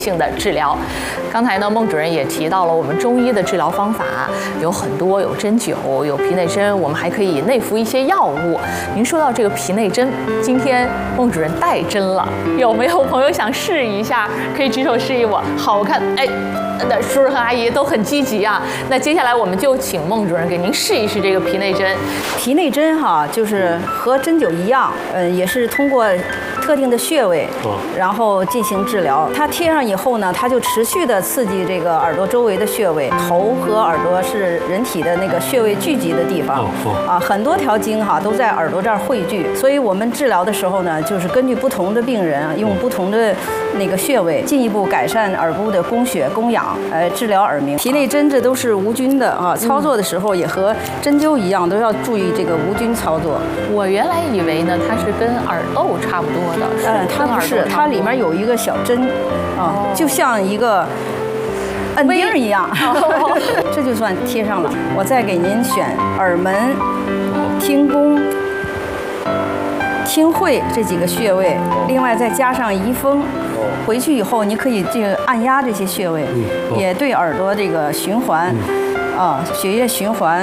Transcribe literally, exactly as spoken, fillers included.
性的治疗。刚才呢，孟主任也提到了我们中医的治疗方法有很多，有针灸，有皮内针，我们还可以内服一些药物。您说到这个皮内针，今天孟主任带针了，有没有朋友想试一下？可以举手示意我。好，我看，哎。那叔叔和阿姨都很积极啊。那接下来我们就请孟主任给您试一试这个皮内针。 皮内针哈，就是和针灸一样，呃，也是通过特定的穴位，然后进行治疗。它贴上以后呢，它就持续的刺激这个耳朵周围的穴位。头和耳朵是人体的那个穴位聚集的地方，啊，很多条经哈都在耳朵这儿汇聚。所以我们治疗的时候呢，就是根据不同的病人，用不同的那个穴位，进一步改善耳部的供血供氧。呃，治疗耳鸣。皮内针这都是无菌的啊，操作的时候也和针灸一样，都要注意这个无菌操作。 我原来以为呢，它是跟耳豆差不多的， 嗯，它不是，它里面有一个小针，啊，就像一个摁钉一样，这就算贴上了。我再给您选耳门、听宫、听会这几个穴位，另外再加上仪风。回去以后，你可以这个按压这些穴位，也对耳朵这个循环，啊，血液循环。